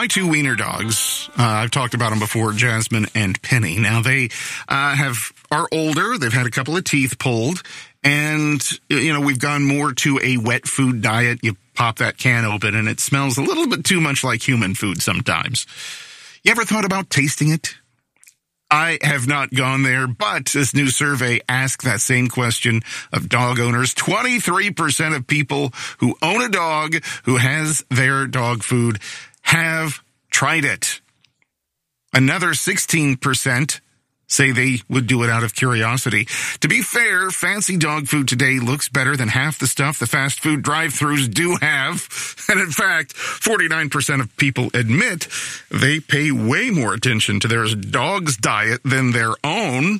my two wiener dogs, I've talked about them before, Jasmine and Penny. Now, they are older. They've had a couple of teeth pulled. And, we've gone more to a wet food diet. You pop that can open and it smells a little bit too much like human food sometimes. You ever thought about tasting it? I have not gone there, but this new survey asked that same question of dog owners. 23% of people who own a dog who has their dog food have tried it. Another 16% say they would do it out of curiosity. To be fair, fancy dog food today looks better than half the stuff the fast food drive-thrus do have. And in fact, 49% of people admit they pay way more attention to their dog's diet than their own.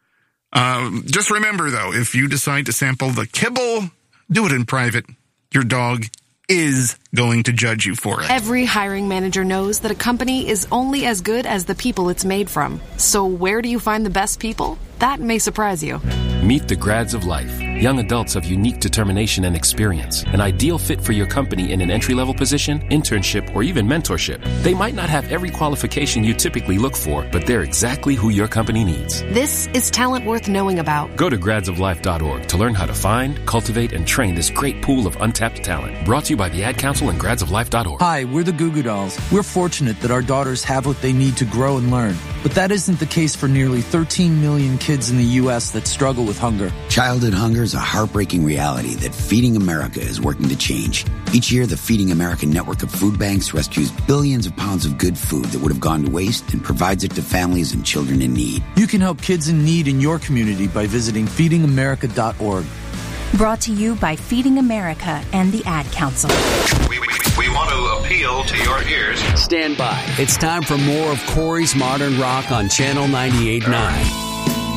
Just remember, though, if you decide to sample the kibble, do it in private. Your dog is going to judge you for it. Every hiring manager knows that a company is only as good as the people it's made from. So where do you find the best people? That may surprise you. Meet the grads of life. Young adults of unique determination and experience. An ideal fit for your company in an entry-level position, internship, or even mentorship. They might not have every qualification you typically look for, but they're exactly who your company needs. This is talent worth knowing about. Go to gradsoflife.org to learn how to find, cultivate, and train this great pool of untapped talent. Brought to you by the Ad Council and gradsoflife.org. Hi, we're the Goo Goo Dolls. We're fortunate that our daughters have what they need to grow and learn. But that isn't the case for nearly 13 million kids in the U.S. that struggle with hunger. Childhood hunger is a heartbreaking reality that Feeding America is working to change. Each year, the Feeding America network of food banks rescues billions of pounds of good food that would have gone to waste and provides it to families and children in need. You can help kids in need in your community by visiting feedingamerica.org. Brought to you by Feeding America and the Ad Council. We want to appeal to your ears. Stand by. It's time for more of Corey's Modern Rock on Channel 98.9.